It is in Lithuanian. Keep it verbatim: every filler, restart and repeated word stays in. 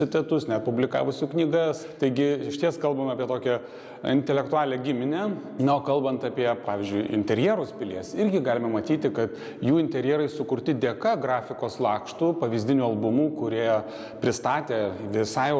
universitetus, net publikavusių knygas. Taigi, iš ties kalbame apie tokią intelektualią giminę. Na, o kalbant apie, pavyzdžiui, interjerus pilies, irgi galime matyti, kad jų interjerai sukurti dėka grafikos lakštų, pavyzdinių albumų, kurie pristatė visai